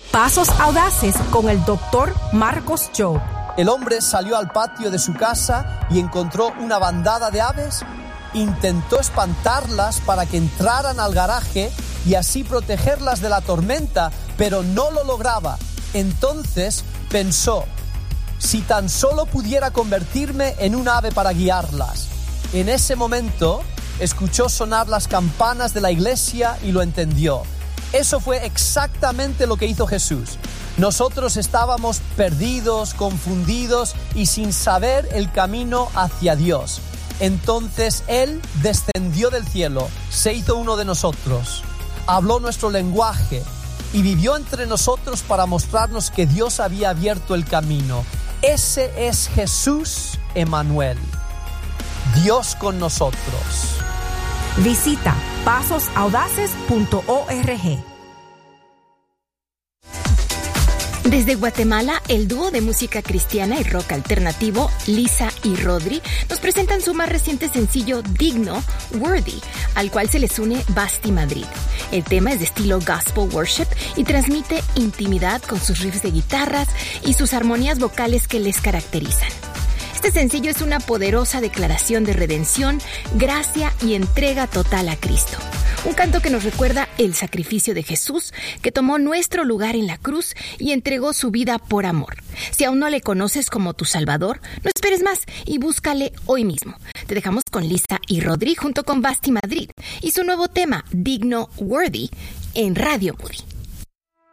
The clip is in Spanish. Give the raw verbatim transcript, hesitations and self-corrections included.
Pasos Audaces con el doctor Marcos Jobe. El hombre salió al patio de su casa y encontró una bandada de aves. Intentó espantarlas para que entraran al garaje y así protegerlas de la tormenta, pero no lo lograba. Entonces pensó, si tan solo pudiera convertirme en un ave para guiarlas. En ese momento escuchó sonar las campanas de la iglesia y lo entendió. Eso fue exactamente lo que hizo Jesús. Nosotros estábamos perdidos, confundidos y sin saber el camino hacia Dios. Entonces Él descendió del cielo, se hizo uno de nosotros, habló nuestro lenguaje y vivió entre nosotros para mostrarnos que Dios había abierto el camino. Ese es Jesús Emmanuel, Dios con nosotros. Visita pasos audaces punto org. Desde Guatemala, el dúo de música cristiana y rock alternativo, Lisa y Rodri, nos presentan su más reciente sencillo Digno, Worthy, al cual se les une Basti Madrid. El tema es de estilo gospel worship y transmite intimidad con sus riffs de guitarras y sus armonías vocales que les caracterizan. Este sencillo es una poderosa declaración de redención, gracia y entrega total a Cristo. Un canto que nos recuerda el sacrificio de Jesús, que tomó nuestro lugar en la cruz y entregó su vida por amor. Si aún no le conoces como tu Salvador, no esperes más y búscale hoy mismo. Te dejamos con Lisa y Rodri junto con Basti Madrid y su nuevo tema, Digno Worthy, en Radio Moody.